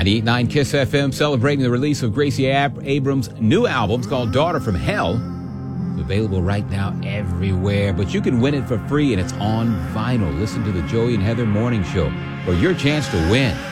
98.9 KISS FM celebrating the release of Gracie Abrams' new album. It's called Daughter from Hell. It's available right now everywhere, but you can win it for free, and it's on vinyl. Listen to the Joey and Heather Morning Show for your chance to win.